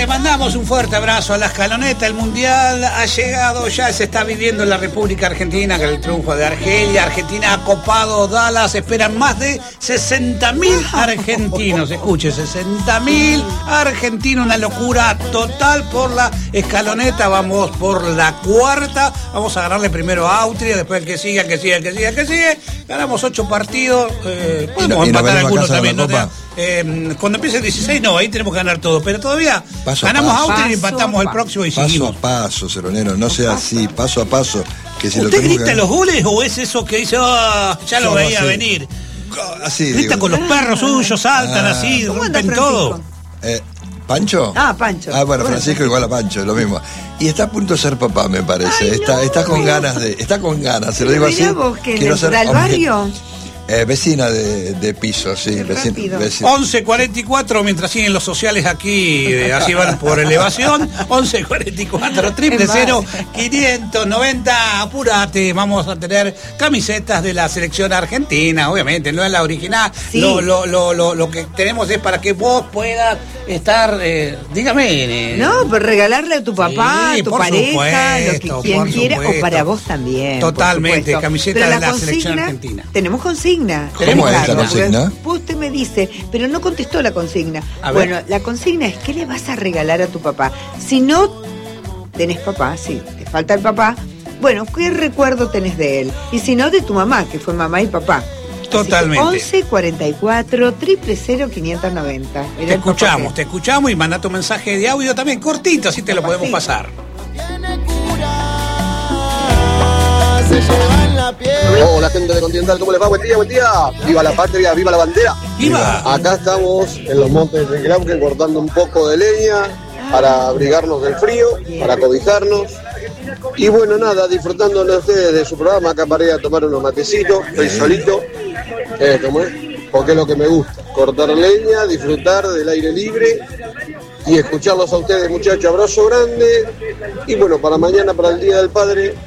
Le mandamos un fuerte abrazo a la escaloneta. El Mundial ha llegado, ya se está viviendo en la República Argentina con el triunfo de Argelia. Argentina ha copado Dallas. Esperan más de 60.000 argentinos. Escuche, 60.000 argentinos. Una locura total por la escaloneta. Vamos por la cuarta. Vamos a ganarle primero a Austria, después el que siga. Ganamos 8 partidos. Podemos empatar algunos también. Cuando empiece el 16, no, ahí tenemos que ganar todo. Pero todavía ganamos a Austria y empatamos el próximo y seguimos. Paso a paso, Ceronero, no sea así, paso a paso. Que si ¿Usted grita los goles o es eso que dice, ya lo veía venir? Así. Grita con los perros suyos, saltan así, rompen todo. ¿Pancho? Pancho. Bueno, Francisco igual a Pancho, lo mismo. Y está a punto de ser papá, me parece. Está con ganas, se lo digo así. Vos que quiero ser al barrio. Vecina de piso, sí. Vecina. 11:44, mientras siguen los sociales aquí, así van por elevación. 11:44, 000-590, apurate. Vamos a tener camisetas de la selección argentina, obviamente, no es la original. Sí. Lo que tenemos es para que vos puedas estar, dígame. No, pues regalarle a tu papá, a tu pareja, supuesto, lo que quien quiera, o para vos también. Totalmente, camiseta de la selección argentina. Tenemos consigna. ¿Cómo es la consigna? Usted me dice, pero no contestó la consigna. Bueno, la consigna es: ¿qué le vas a regalar a tu papá? Si no tenés papá, si te falta el papá, bueno, ¿qué recuerdo tenés de él? Y si no, de tu mamá, que fue mamá y papá. Totalmente. 11:44 000-590. Te escuchamos y manda tu mensaje de audio también cortito, así te lo podemos pasar. Hola, gente de Continental, ¿cómo les va? Buen día. Viva la patria, viva la bandera. ¡Viva! Acá estamos en los montes de Trenquelauquen cortando un poco de leña para abrigarnos del frío, para cobijarnos. Y bueno, nada, disfrutando de ustedes de su programa. Acá para ir a tomar unos matecitos, estoy solito. Porque es lo que me gusta, cortar leña, disfrutar del aire libre y escucharlos a ustedes, muchachos. Abrazo grande. Y bueno, para mañana, para el Día del Padre,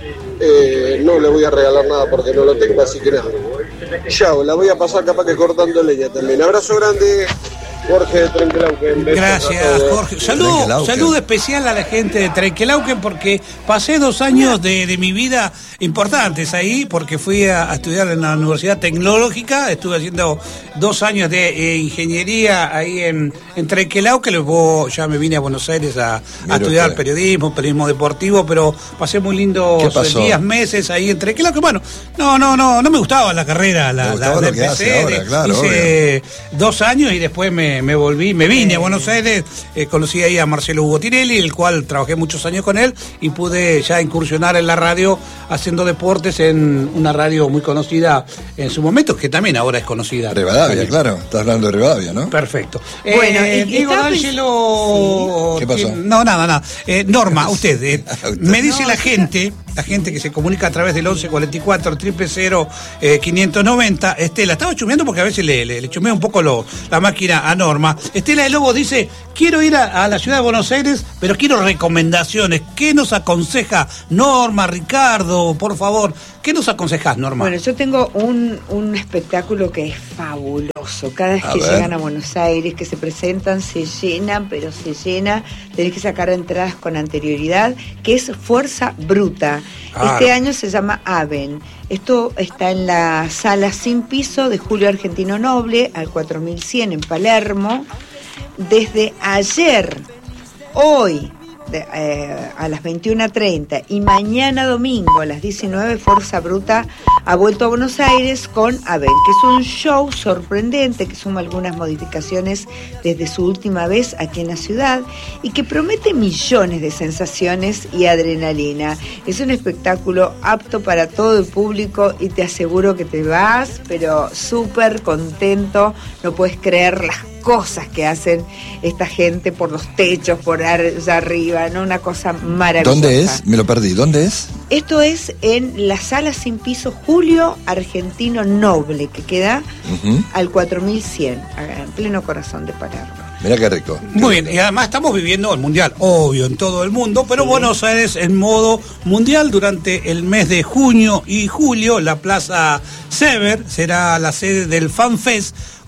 no le voy a regalar nada porque no lo tengo, así que nada. Chao, la voy a pasar capaz que cortando leña también. Abrazo grande, Jorge de Trenquelauquen. Gracias, Jorge. Saludo especial a la gente de Trenquelauquen porque pasé 2 años de mi vida importantes ahí, porque fui a estudiar en la Universidad Tecnológica. Estuve haciendo 2 años de ingeniería ahí en Trenquelauquen. Luego ya me vine a Buenos Aires a estudiar periodismo deportivo, pero pasé muy lindos días, meses ahí en Trenquelauquen. Bueno, no me gustaba la carrera, la de PC. Hice 2 años y después me vine a Buenos Aires. Conocí ahí a Marcelo Hugo Tirelli, el cual trabajé muchos años con él, y pude ya incursionar en la radio haciendo deportes en una radio muy conocida en su momento, que también ahora es conocida. Rivadavia, claro. Estás hablando de Rivadavia, ¿no? Perfecto. Bueno, Diego D'Angelo... ¿Qué pasó? No, nada. Norma, usted, me dice la gente que se comunica a través del 11:44 000-590. Estela, estaba chumeando porque a veces le chumea un poco la máquina a Norma. Estela de Lobo dice: quiero ir a la ciudad de Buenos Aires, pero quiero recomendaciones. ¿Qué nos aconseja Norma, Ricardo, por favor? ¿Qué nos aconsejas, Norma? Bueno, yo tengo un espectáculo que es fabuloso. Cada vez que llegan a Buenos Aires, que se presentan, se llenan, pero se llena. Tenés que sacar entradas con anterioridad, que es Fuerza Bruta. Este año se llama AVEN. Esto está en la sala sin piso de Julio Argentino Noble, al 4100 en Palermo. Desde ayer, hoy, a las 21:30 y mañana domingo a las 19, Fuerza Bruta ha vuelto a Buenos Aires con AVEN, que es un show sorprendente que suma algunas modificaciones desde su última vez aquí en la ciudad y que promete millones de sensaciones y adrenalina. Es un espectáculo apto para todo el público y te aseguro que te vas, pero súper contento. No puedes creer las cosas que hacen esta gente por los techos, por allá arriba, ¿no? Una cosa maravillosa. ¿Dónde es? Me lo perdí. ¿Dónde es? Esto es en la sala sin piso Julio Argentino Noble, que queda al 4100, en pleno corazón de Palermo. Mirá qué rico. Muy bien, y además estamos viviendo el Mundial, obvio, en todo el mundo, pero Buenos Aires en modo mundial durante el mes de junio y julio. La Plaza Sever será la sede del FanFest,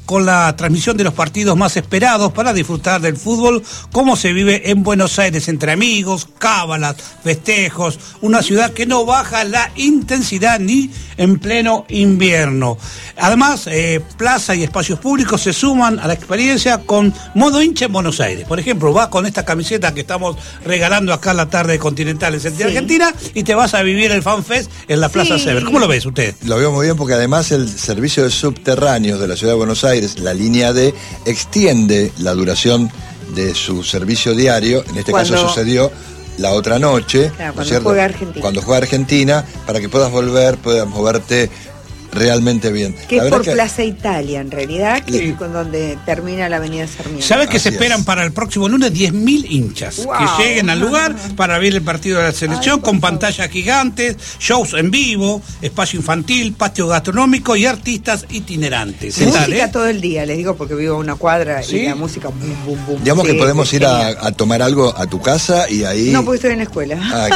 con la transmisión de los partidos más esperados para disfrutar del fútbol, como se vive en Buenos Aires, entre amigos, cábalas, festejos, una ciudad que no baja la intensidad ni en pleno invierno. Además, plaza y espacios públicos se suman a la experiencia con modo hincha en Buenos Aires. Por ejemplo, vas con esta camiseta que estamos regalando acá en la tarde de Continentales en Argentina y te vas a vivir el FanFest en la Plaza Sever. ¿Cómo lo ves usted? Lo veo muy bien porque además el servicio de subterráneos de la ciudad de Buenos Aires, la línea D, extiende la duración de su servicio diario. En este caso sucedió la otra noche, claro, ¿no es cierto? Cuando juega Argentina, para que puedas moverte realmente bien. Que es por Plaza Italia, en realidad, que es con donde termina la Avenida Sarmiento. ¿Sabes que se esperan para el próximo lunes 10.000 hinchas que lleguen al lugar para ver el partido de la selección con pantallas gigantes, shows en vivo, espacio infantil, patio gastronómico y artistas itinerantes? Música todo el día, les digo, porque vivo a una cuadra y la música boom, boom, boom. Digamos que podemos ir a tomar algo a tu casa y ahí... No, porque estoy en la escuela.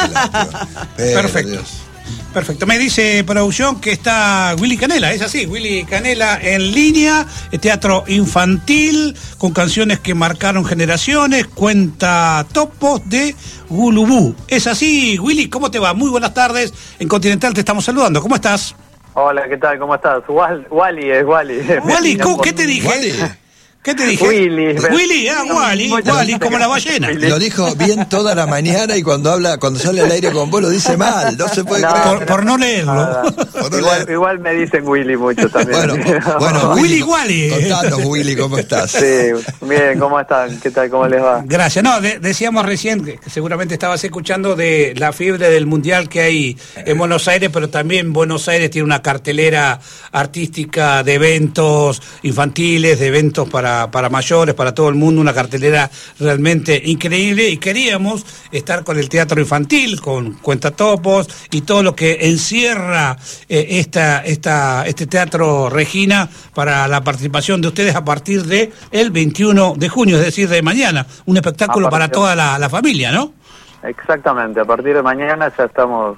Perfecto. Dios. Perfecto, me dice producción que está Willy Canela, es así, Willy Canela en línea, teatro infantil con canciones que marcaron generaciones, cuenta topos de Gulubú. Es así, Willy, ¿cómo te va? Muy buenas tardes, en Continental te estamos saludando, ¿cómo estás? Hola, ¿qué tal? ¿Cómo estás? Wally, es Wally. Wally, ¿qué te dije? ¿Wally? ¿Qué te dije? Willy, Wally, como la ballena. Lo dijo bien toda la mañana y cuando sale al aire con vos lo dice mal, no se puede creer. Por no leerlo. Igual me dicen Willy mucho también. Bueno, Willy. Contanos, Willy, ¿cómo estás? Sí, bien, ¿cómo están? ¿Qué tal? ¿Cómo les va? Gracias. No, decíamos recién que seguramente estabas escuchando de la fiebre del mundial que hay en Buenos Aires, pero también Buenos Aires tiene una cartelera artística de eventos infantiles, de eventos para mayores, para todo el mundo, una cartelera realmente increíble, y queríamos estar con el teatro infantil, con cuentatopos y todo lo que encierra este teatro Regina para la participación de ustedes a partir de el 21 de junio, es decir, de mañana, un espectáculo para toda la familia, ¿no? Exactamente, a partir de mañana ya estamos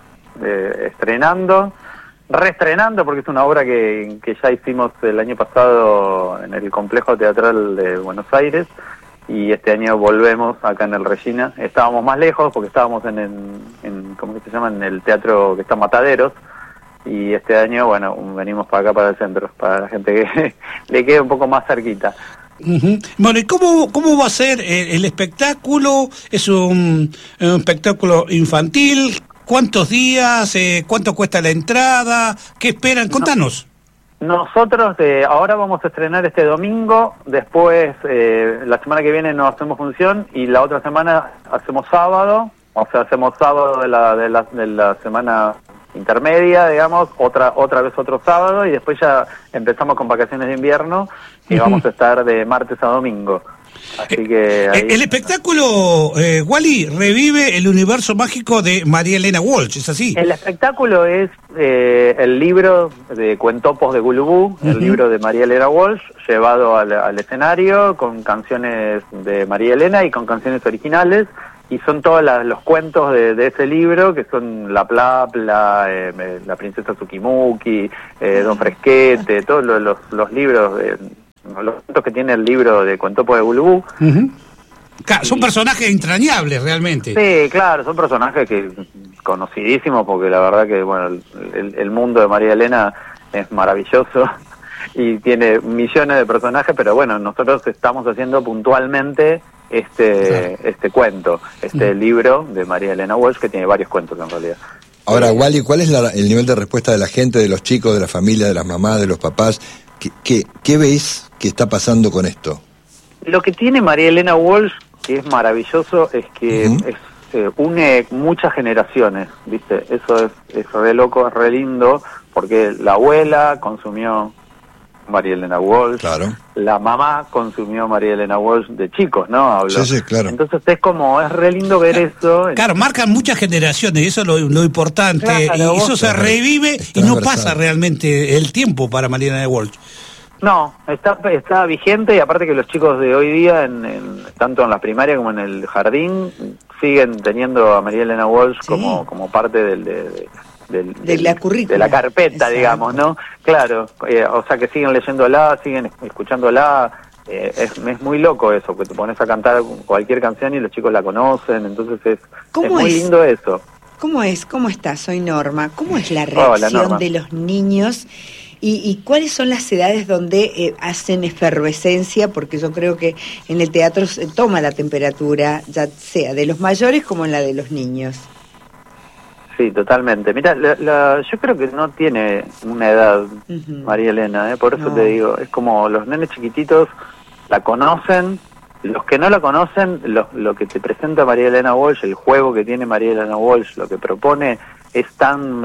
reestrenando, porque es una obra que ya hicimos el año pasado en el Complejo Teatral de Buenos Aires, y este año volvemos acá en el Regina. Estábamos más lejos porque estábamos en ¿cómo que se llama? En el teatro que está en Mataderos, y este año, bueno, venimos para acá, para el centro, para la gente que le quede un poco más cerquita. Uh-huh. Bueno, ¿y cómo va a ser el espectáculo? ¿Es un espectáculo infantil? ¿Cuántos días? ¿Cuánto cuesta la entrada? ¿Qué esperan? Contanos. Nosotros ahora vamos a estrenar este domingo, después la semana que viene no hacemos función y la otra semana hacemos sábado, o sea, hacemos sábado de la semana intermedia, digamos, otra vez otro sábado, y después ya empezamos con vacaciones de invierno y vamos a estar de martes a domingo. Así que ahí... El espectáculo, Wally, revive el universo mágico de María Elena Walsh, ¿es así? El espectáculo es el libro de Cuentopos de Gulubú, el libro de María Elena Walsh, llevado al escenario con canciones de María Elena y con canciones originales, y son todos los cuentos de ese libro, que son La Plapla, La Princesa Tsukimuki, Don Fresquete, todos los libros los cuentos que tiene el libro de Cuentopos de Gulubú. Son personajes entrañables realmente. Sí, claro, son personajes conocidísimos, porque la verdad que bueno, el mundo de María Elena es maravilloso y tiene millones de personajes, pero bueno, nosotros estamos haciendo puntualmente este cuento, libro de María Elena Walsh, que tiene varios cuentos en realidad. Ahora, Wally, ¿cuál es el nivel de respuesta de la gente, de los chicos, de la familia, de las mamás, de los papás? ¿Qué veis que está pasando con esto? Lo que tiene María Elena Walsh, que es maravilloso, es que une muchas generaciones, ¿viste? Eso es re loco, es re lindo, porque la abuela consumió María Elena Walsh, claro. La mamá consumió María Elena Walsh de chicos, ¿no? Hablo. Sí, claro. Entonces es re lindo ver eso. Claro, marcan muchas generaciones, y eso es lo importante, claro, y eso se revive y no pasa realmente el tiempo para María Elena Walsh. No, está vigente, y aparte que los chicos de hoy día, tanto en la primaria como en el jardín, siguen teniendo a María Elena Walsh como parte de la currícula, de la carpeta, exacto, digamos, ¿no? Claro, o sea que siguen leyéndola, siguen escuchándola. Es muy loco eso, que te pones a cantar cualquier canción y los chicos la conocen, entonces es muy lindo eso. ¿Cómo estás? Soy Norma. ¿Cómo es la reacción de los niños? ¿Y cuáles son las edades donde hacen efervescencia? Porque yo creo que en el teatro se toma la temperatura, ya sea de los mayores como en la de los niños. Sí, totalmente. Mira, yo creo que no tiene una edad, María Elena, por eso te digo, es como los nenes chiquititos la conocen, los que no la conocen, lo que te presenta María Elena Walsh, el juego que tiene María Elena Walsh, lo que propone es tan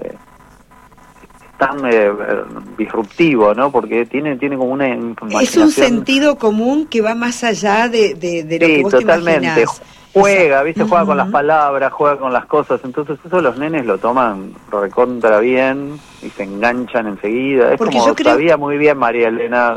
disruptivo, ¿no? Porque tiene como una imaginación. Es un sentido común que va más allá de lo que vos totalmente. Te imaginás. Juega, ¿viste? Juega con las palabras, juega con las cosas, entonces eso los nenes lo toman recontra bien y se enganchan enseguida. Es porque como sabía muy bien María Elena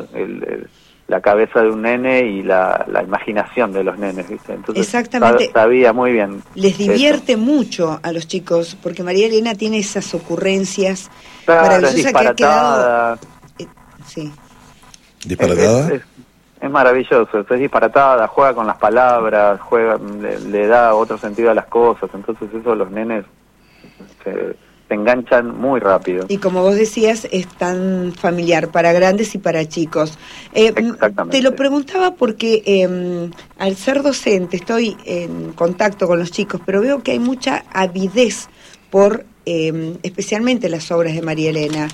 la cabeza de un nene y la imaginación de los nenes, ¿viste? Entonces, exactamente. Sabía muy bien. Les divierte mucho a los chicos, porque María Elena tiene esas ocurrencias maravillosas que ha quedado... sí. ¿Disparatada? Es maravilloso, es disparatada, juega con las palabras, le da otro sentido a las cosas, entonces eso los nenes se enganchan muy rápido. Y como vos decías, es tan familiar para grandes y para chicos. Te lo preguntaba porque al ser docente estoy en contacto con los chicos, pero veo que hay mucha avidez por especialmente las obras de María Elena.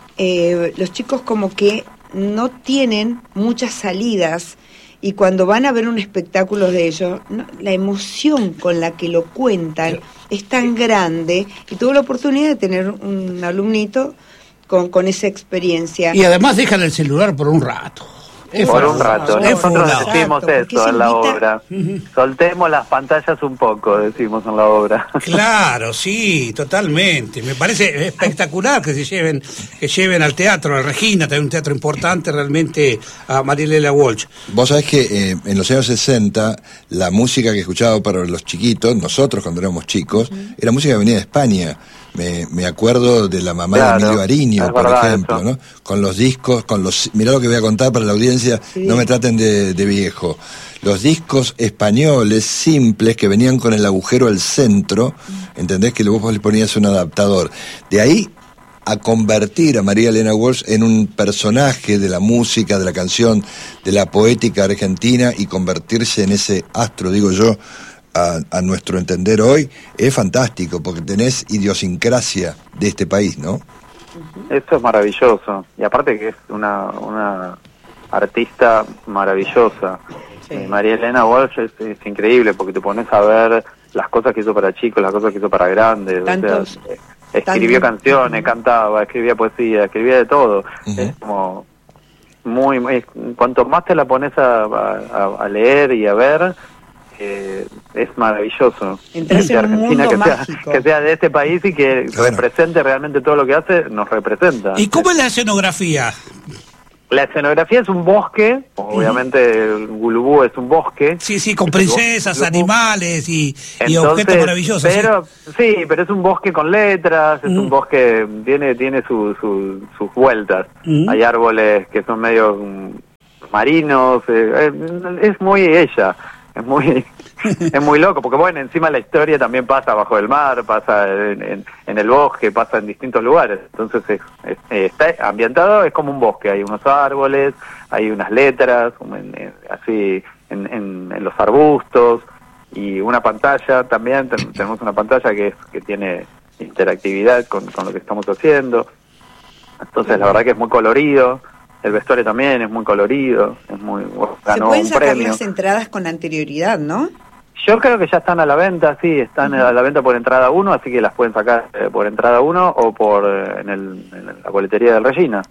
Los chicos como que no tienen muchas salidas y cuando van a ver un espectáculo de ellos, la emoción con la que lo cuentan es tan grande, y tuve la oportunidad de tener un alumnito con esa experiencia. Y además dejan el celular por un rato. Por un rato. Nosotros decimos eso en la obra. Soltemos las pantallas un poco, decimos en la obra. Claro, sí, totalmente. Me parece espectacular que lleven al teatro, a Regina, también un teatro importante, realmente, a María Elena Walsh. Vos sabés que en los años 60, la música que escuchaba para los chiquitos, nosotros cuando éramos chicos, era música que venía de España. Me acuerdo de la mamá de Emilio Ariño, por ejemplo, ¿no? Con los discos, mirá lo que voy a contar para la audiencia, no me traten de viejo. Los discos españoles simples que venían con el agujero al centro, ¿entendés? Que vos le ponías un adaptador. De ahí a convertir a María Elena Walsh en un personaje de la música, de la canción, de la poética argentina, y convertirse en ese astro, digo yo, a nuestro entender hoy, es fantástico, porque tenés idiosincrasia de este país, ¿no? Eso es maravilloso, y aparte que es una artista maravillosa. María Elena Walsh es increíble, porque te pones a ver las cosas que hizo para chicos, las cosas que hizo para grandes. Escribió canciones, cantaba, escribía poesía, escribía de todo. Es como cuanto más te la pones a leer y a ver, es maravilloso. Entras en un mundo mágico. Que sea de este país y que represente realmente todo lo que hace, nos representa. ¿Y cómo es la escenografía? La escenografía es un bosque, obviamente el Gulubú es un bosque. Sí, con princesas, animales y objetos maravillosos. Pero es un bosque con letras, es un bosque, tiene sus vueltas. Hay árboles que son medio marinos, es muy ella. Es muy loco, porque bueno, encima la historia también pasa bajo el mar, pasa en el bosque, pasa en distintos lugares. Entonces está ambientado, es como un bosque, hay unos árboles, hay unas letras, así en los arbustos, y una pantalla también, tenemos una pantalla que tiene interactividad con lo que estamos haciendo. Entonces la verdad que es muy colorido. El vestuario también es muy colorido, se pueden sacar las entradas con anterioridad, ¿no? Yo creo que ya están a la venta, sí, están a la venta por entrada 1, así que las pueden sacar por entrada 1 o en la boletería del Regina.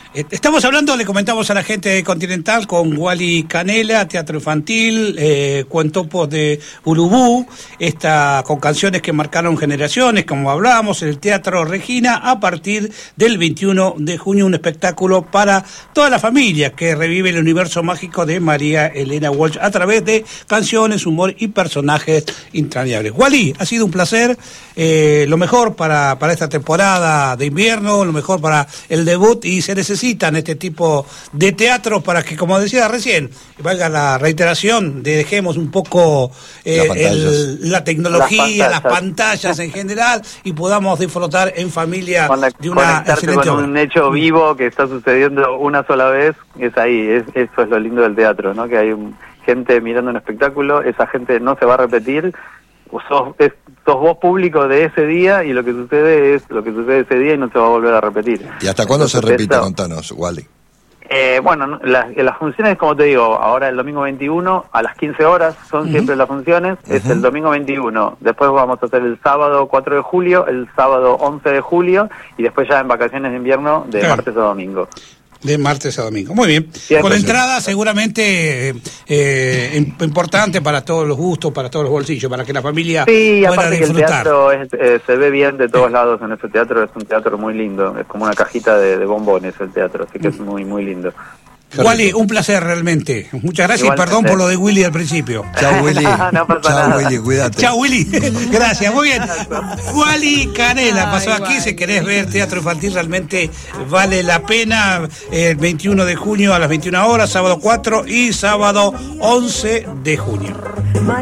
Estamos hablando, le comentamos a la gente de Continental, con Wally Canela, teatro infantil, Cuentopos de Gulubú, con canciones que marcaron generaciones, como hablábamos, el Teatro Regina, a partir del 21 de junio, un espectáculo para toda la familia que revive el universo mágico de María Elena Walsh a través de canciones, humor y personajes entrañables. Wally, ha sido un placer, lo mejor para esta temporada de invierno, lo mejor para el debut, y se necesitan este tipo de teatro para que, como decía recién, valga la reiteración, dejemos un poco la tecnología, las pantallas en general, y podamos disfrutar en familia de una excelente con un hecho vivo que está sucediendo una sola vez. Es ahí, eso es lo lindo del teatro, ¿no? Que hay gente mirando un espectáculo, esa gente no se va a repetir, sos vos público de ese día, y lo que sucede es lo que sucede ese día y no se va a volver a repetir. ¿Y hasta cuándo se repite? Contanos, Wally. Bueno, las funciones, como te digo, ahora el domingo 21 a las 15 horas son siempre las funciones, es el domingo 21, después vamos a hacer el sábado 4 de julio, el sábado 11 de julio, y después ya en vacaciones de invierno de martes a domingo. De martes a domingo. Muy bien. Siempre. Con entrada seguramente importante para todos los gustos, para todos los bolsillos, para que la familia pueda disfrutar. El teatro se ve bien de todos lados en ese teatro, es un teatro muy lindo, es como una cajita de bombones el teatro, así que es muy, muy lindo. Wally, un placer realmente. Muchas gracias. Igualmente. Y perdón por lo de Willy al principio. Chao, Willy. No pasa Chao, nada. Willy, cuídate. Chao, Willy. Gracias, muy bien. Wally Canela pasó aquí. Si querés ver teatro infantil, realmente vale la pena. El 21 de junio a las 21 horas, sábado 4 y sábado 11 de junio.